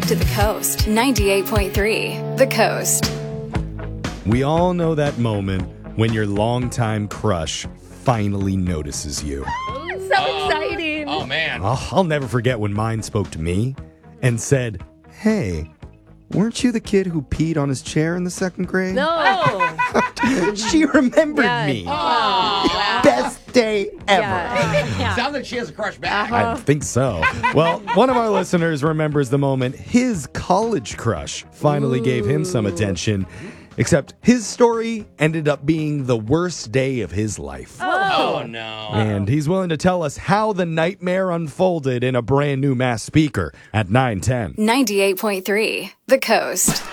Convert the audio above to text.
to the Coast. 98.3 The Coast. We all know that moment when your longtime crush finally notices you. So exciting. Oh, man. I'll never forget when mine spoke to me and said, "Hey, weren't you the kid who peed on his chair in the second grade?" No. She remembered Yeah. me. Oh. Best day ever. Yeah. Sounds like she has a crush back. I think so. Well, one of our listeners remembers the moment his college crush finally gave him some attention, except his story ended up being the worst day of his life. Oh, no. And he's willing to tell us how the nightmare unfolded in a brand new Mass speaker at 910. 98.3 The Coast.